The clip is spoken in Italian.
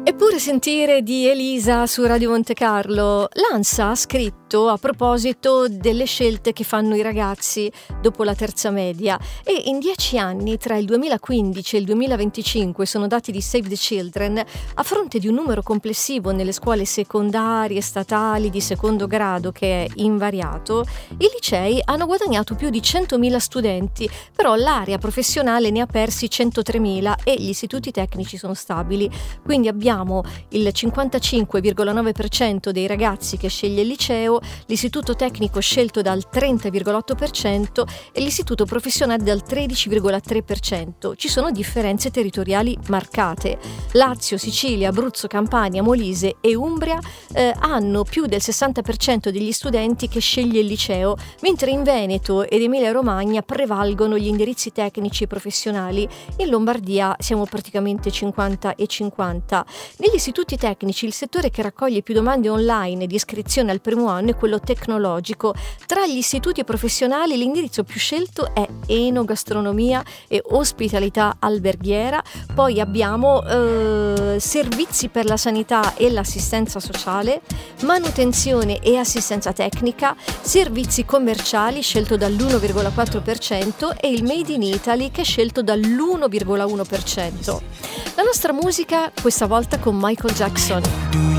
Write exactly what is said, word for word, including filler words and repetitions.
Eppure sentire di Elisa su Radio Monte Carlo. L'ANSA ha scritto a proposito delle scelte che fanno i ragazzi dopo la terza media e in dieci anni, tra il duemilaquindici e il duemilaventicinque, sono dati di Save the Children, a fronte di un numero complessivo nelle scuole secondarie statali di secondo grado che è invariato, i licei hanno guadagnato più di centomila studenti, però l'area professionale ne ha persi centotremila e gli istituti tecnici sono stabili, quindi abbiamo il cinquantacinque virgola nove per cento dei ragazzi che sceglie il liceo, l'istituto tecnico scelto dal trenta virgola otto per cento e l'istituto professionale dal tredici virgola tre per cento. Ci sono differenze territoriali marcate. Lazio, Sicilia, Abruzzo, Campania, Molise e Umbria eh, hanno più del sessanta per cento degli studenti che sceglie il liceo, mentre in Veneto ed Emilia-Romagna prevalgono gli indirizzi tecnici e professionali. In Lombardia siamo praticamente cinquanta e cinquanta. Negli istituti tecnici il settore che raccoglie più domande online di iscrizione al primo anno è quello tecnologico. Tra gli istituti professionali l'indirizzo più scelto è enogastronomia e ospitalità alberghiera, poi abbiamo eh, servizi per la sanità e l'assistenza sociale, manutenzione e assistenza tecnica, servizi commerciali scelto dall'uno virgola quattro per cento e il Made in Italy che è scelto dall'uno virgola uno per cento. La nostra musica questa volta con Michael Jackson.